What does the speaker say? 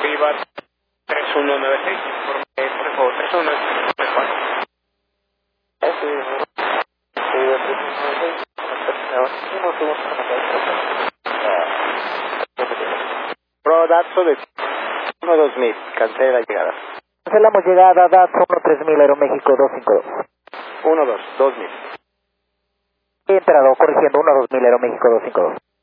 Viva 3196, por favor, 3196. Datso de 1-2000, cancela la llegada. Cancelamos llegada, Datso 1-3000, Aeroméxico 252. 1-2, 2000. Entrado, corrigiendo 1-2000, Aeroméxico 252.